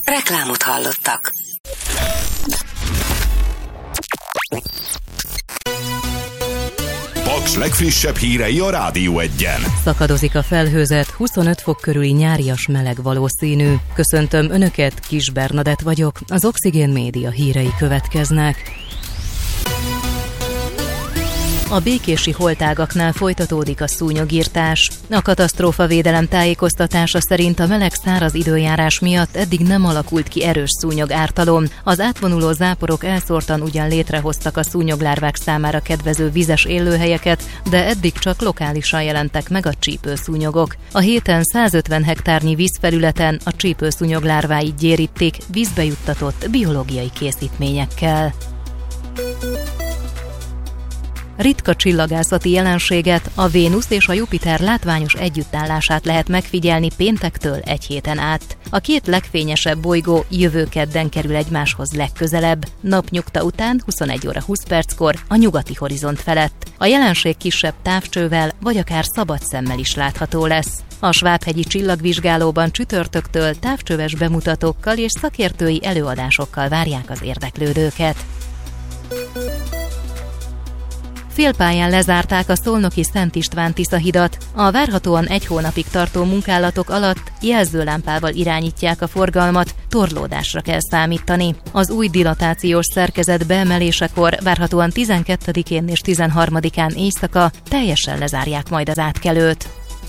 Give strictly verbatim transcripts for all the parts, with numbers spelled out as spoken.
Reklámot hallottak. Paks legfrissebb hírei a Rádió Egyen. Szakadozik a felhőzet, huszonöt fok körüli nyárias meleg valószínű. Köszöntöm Önöket, Kis Bernadett vagyok, az Oxigén Média hírei következnek. A békési holtágaknál folytatódik a szúnyogirtás. A katasztrófavédelem tájékoztatása szerint a meleg száraz időjárás miatt eddig nem alakult ki erős szúnyogártalom. Az átvonuló záporok elszórtan ugyan létrehoztak a szúnyoglárvák számára kedvező vizes élőhelyeket, de eddig csak lokálisan jelentek meg a csípőszúnyogok. A héten százötven hektárnyi vízfelületen a csípőszúnyoglárváit gyérítik vízbe juttatott biológiai készítményekkel. Ritka csillagászati jelenséget, a Vénusz és a Jupiter látványos együttállását lehet megfigyelni péntektől egy héten át. A két legfényesebb bolygó jövő kedden kerül egymáshoz legközelebb, napnyugta után huszonegy óra húsz perckor a nyugati horizont felett. A jelenség kisebb távcsővel vagy akár szabad szemmel is látható lesz. A Svábhegyi Csillagvizsgálóban csütörtöktől távcsöves bemutatókkal és szakértői előadásokkal várják az érdeklődőket. Félpályán lezárták a szolnoki Szent István Tisza hidat. A várhatóan egy hónapig tartó munkálatok alatt jelzőlámpával irányítják a forgalmat, torlódásra kell számítani. Az új dilatációs szerkezet beemelésekor várhatóan tizenkettedikén és tizenharmadikán éjszaka teljesen lezárják majd az átkelőt.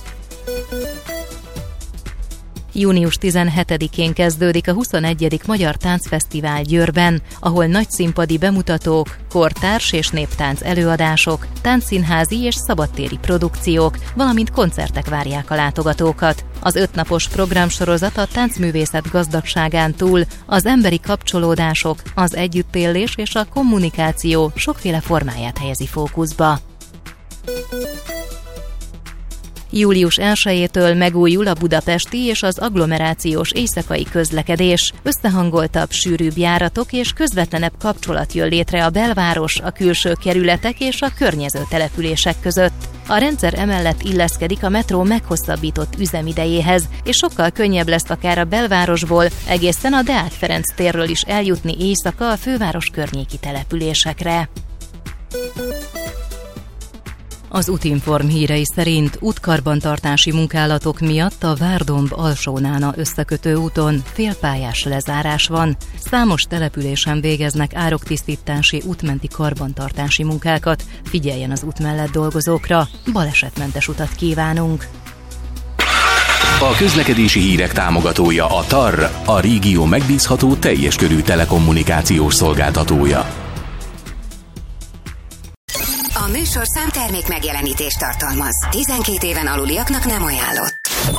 június tizenhetedikén kezdődik a huszonegyedik Magyar Táncfesztivál Győrben, ahol nagyszínpadi bemutatók, kortárs és néptánc előadások, táncszínházi és szabadtéri produkciók, valamint koncertek várják a látogatókat. Az ötnapos programsorozat a táncművészet gazdagságán túl az emberi kapcsolódások, az együttélés és a kommunikáció sokféle formáját helyezi fókuszba. július elsejétől megújul a budapesti és az agglomerációs éjszakai közlekedés. Összehangoltabb, sűrűbb járatok és közvetlenebb kapcsolat jön létre a belváros, a külső kerületek és a környező települések között. A rendszer emellett illeszkedik a metró meghosszabbított üzemidejéhez, és sokkal könnyebb lesz akár a belvárosból, egészen a Deák Ferenc térről is eljutni éjszaka a főváros környéki településekre. Az Utinform hírei szerint útkarbantartási munkálatok miatt a Várdomb Alsónána összekötő úton félpályás lezárás van. Számos településen végeznek ároktisztítási útmenti karbantartási munkákat. Figyeljen az út mellett dolgozókra, balesetmentes utat kívánunk! A közlekedési hírek támogatója a té á er, a régió megbízható teljes körű telekommunikációs szolgáltatója. A műsorszám termék megjelenítést tartalmaz. tizenkét éven aluliaknak nem ajánlott.